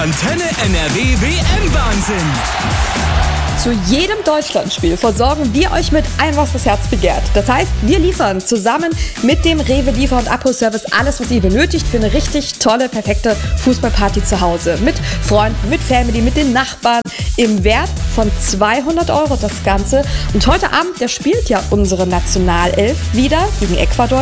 Antenne NRW WM-Wahnsinn. Zu jedem Deutschlandspiel versorgen wir euch mit allem, was das Herz begehrt. Das heißt, wir liefern zusammen mit dem Rewe Liefer- und Abholservice alles, was ihr benötigt für eine richtig tolle, perfekte Fußballparty zu Hause. Mit Freunden, mit Family, mit den Nachbarn. Im Wert von 200 € das Ganze. Und heute Abend, da spielt ja unsere Nationalelf wieder gegen Ecuador.